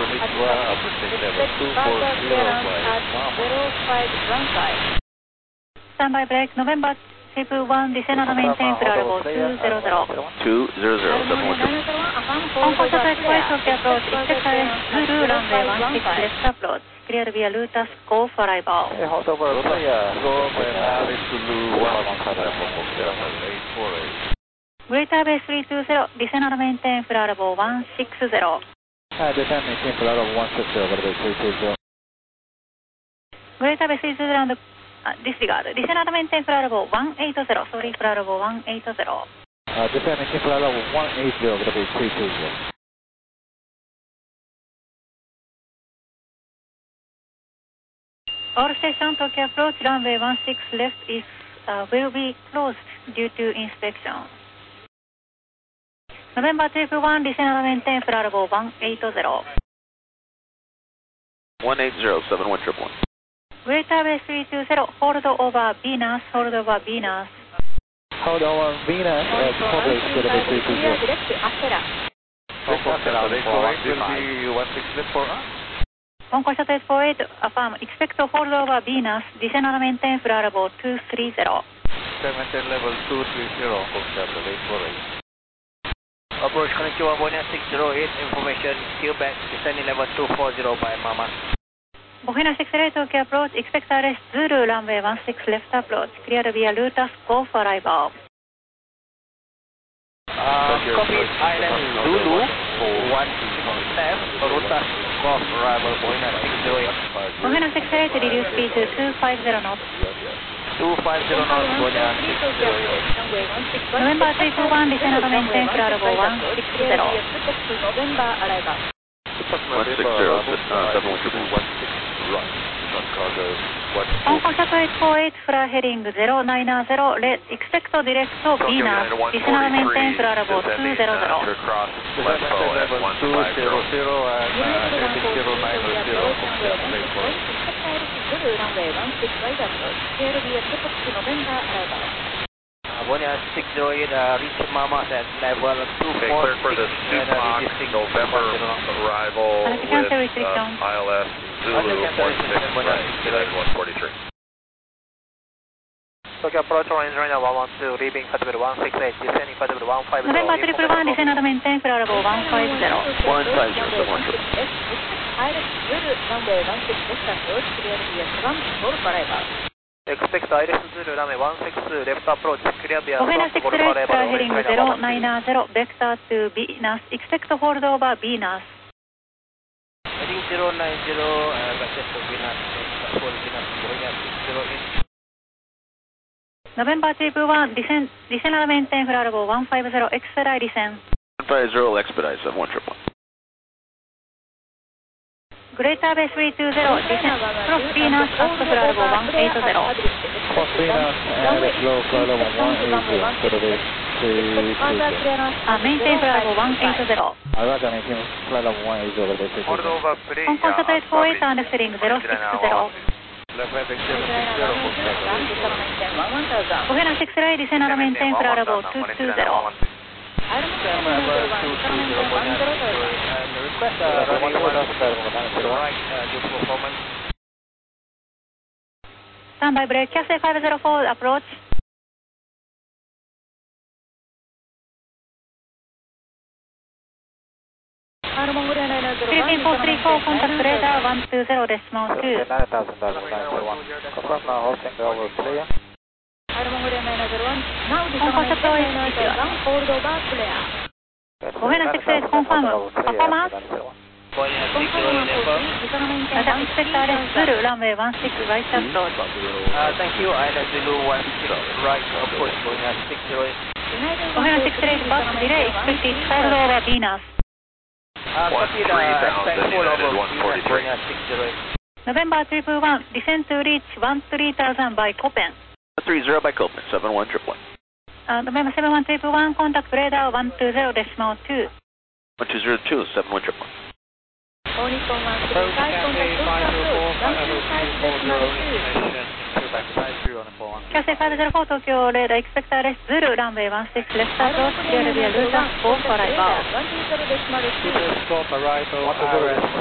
Standby break, November Triple 1, descend and maintain flight level 200. 200, 717. On course satellite twice, okay approach, expect ILS Zulu, runway 16 left approach. Clear via Lutas, go for arrival. Hold over, go with Alice Zulu 117. Greater Base 320, descend and maintain flight level 160. Descend and maintain flight level 160, over base 320. Greater Base 320 and disregard. Descend and maintain flight level 180, sorry, flight level 180. Descend and maintain flight level 180, over base 320. All station Tokyo approach, runway 16 left is will be closed due to inspection. November Triple 1, descend and maintain flight level 180. 180, 711. Greater Base 320, hold over Venus, hold over Venus. Hold over Venus, coverage to the base 320. Direct Astera. Base Astera will be 16 left for us. On course satellite 48, affirm, expect to hold over Venus, descend and maintain flight level 230. Maintain level 230, satellite 48. Approach Konnichiwa, Bonia 608, information, Quebec, descending level 240 by Mama. Bohina 68, okay approach, expect ILS Zulu, runway 16 left approach, clear via Lutas, go for arrival. Copy, Island Zulu, 16 left, Rutas, go for arrival, Bohina 608. Bohina 68, reduce speed to 250 knots. 250 knots, Bonia 608. November 321, descend and maintain flight level 160. 160, 712. On course satellite 48, fly heading 090, expect to direct to Venus, descend and maintain flight level 200. Descend level 200 and heading 090. Bonia 608, reach Mama at level 246. Clear for the Tupac November arrival with ILS Zulu 16, right, United 143. Tokyo approach range right now 112, leaving Flight 168, descending Flight 150. November 321, descend and maintain flight level 150. 150, 712. Expect ILS Zulu runway 162 left approach, clear via Bohina 68, fly heading 090, 090. vector to Venus, expect to hold over Venus. Heading 090, vector to Venus, for Venus, Bohina 608. November Triple 1, descend and maintain flight level 150, expedite descend. 150, expedite 711. Greater Base 320, descend, cross Venus at flight level 180. Cross Venus and low flight level 180 to the base 320. Maintain flight level 180. Roger, maintain flight level 180 over base 320. On course satellite 48, and left heading 060. Left heading 060. Bohina 68, descend and maintain flight level 220. Request running right due performance. Standby break, Cathay 504, approach. Philippine 434, contact radar 120.2. 9000, confirm now, hosting over clear. On course approach, Bohina 68, confirm, performance. Bohina 608, Expect ILS Zulu, runway 16 right approach. thank you, ILS Zulu 16 right approach, Bohina 608. Bohina 68, bus delay, expected hold over Venus. Copy the expect hold over Venus, Bohina 608. November Triple 1, descend to reach 13,000 by Copen. 130 by Copen, 711. November 71 Triple 1, contact radar 120.2. 1202, 711. Cathay 504, Tokyo radar, expect ILS Zulu, runway 16 left approach, clear via Lutas, go for arrival. Stop arrival,